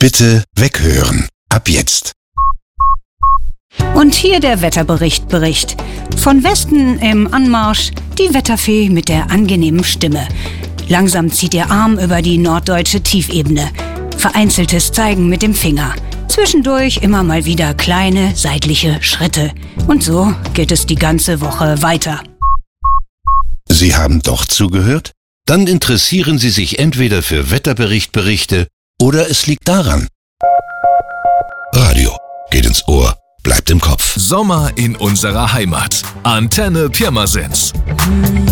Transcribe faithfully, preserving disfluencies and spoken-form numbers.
Bitte weghören. Ab jetzt. Und hier der Wetterbericht Bericht. Von Westen im Anmarsch die Wetterfee mit der angenehmen Stimme. Langsam zieht ihr Arm über die norddeutsche Tiefebene. Vereinzeltes Zeigen mit dem Finger. Zwischendurch immer mal wieder kleine seitliche Schritte. Und so geht es die ganze Woche weiter. Sie haben doch zugehört? Dann interessieren Sie sich entweder für Wetterberichtberichte oder es liegt daran. Radio geht ins Ohr, bleibt im Kopf. Sommer in unserer Heimat. Antenne Pirmasens.